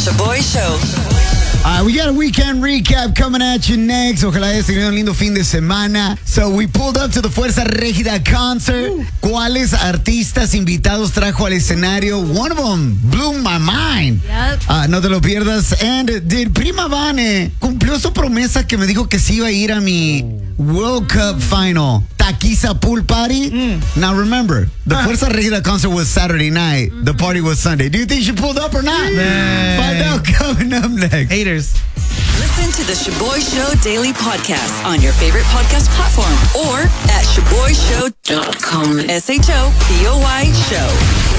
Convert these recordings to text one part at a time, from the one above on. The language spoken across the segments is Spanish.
Shaboy Show. We got a weekend recap coming at you next. Ojalá hayas tenido un lindo fin de semana. So we pulled up to the Fuerza Régida concert. ¿Cuáles artistas invitados trajo al escenario? One of them blew my mind. Yep. No te lo pierdas. And did Prima Vane cumplió su promesa que me dijo que sí iba a ir a mi World Cup final? Taquiza Pool Party. Now remember, the Fuerza Régida concert was Saturday night. The party was Sunday. Do you think she pulled up or not? Find out coming up next. Haters. Listen to the Shaboy Show daily podcast on your favorite podcast platform or at ShaboyShow.com. SHOPOY Show.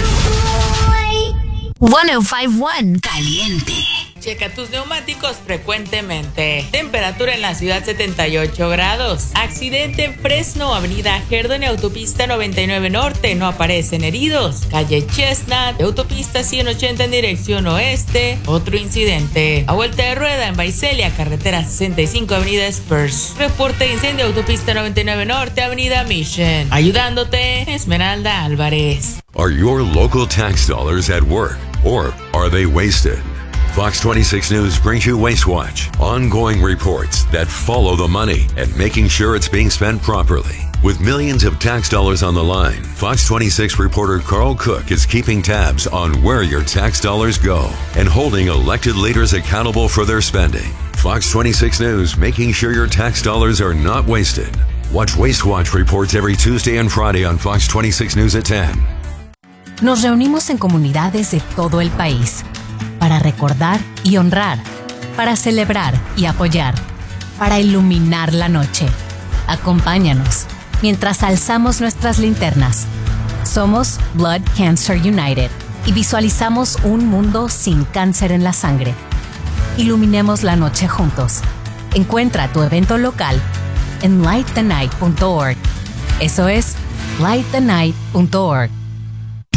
105.1 Caliente. Checa tus neumáticos frecuentemente. Temperatura en la ciudad 78 grados. Accidente en Fresno, avenida Herdon y autopista 99 Norte. No aparecen heridos. Calle Chestnut, autopista 180 en dirección oeste. Otro incidente. A vuelta de rueda en Visalia, carretera 65 avenida Spurs. Reporte de incendio, autopista 99 Norte, avenida Mission. Ayudándote, Esmeralda Álvarez. Are your local tax dollars at work, or are they wasted? Fox 26 News brings you Waste Watch, ongoing reports that follow the money and making sure it's being spent properly. With millions of tax dollars on the line, Fox 26 reporter Carl Cook is keeping tabs on where your tax dollars go and holding elected leaders accountable for their spending. Fox 26 News, making sure your tax dollars are not wasted. Watch Waste Watch reports every Tuesday and Friday on Fox 26 News at 10. Nos reunimos en comunidades de todo el país para recordar y honrar, para celebrar y apoyar, para iluminar la noche. Acompáñanos mientras alzamos nuestras linternas. Somos Blood Cancer United y visualizamos un mundo sin cáncer en la sangre. Iluminemos la noche juntos. Encuentra tu evento local en lightthenight.org. Eso es lightthenight.org.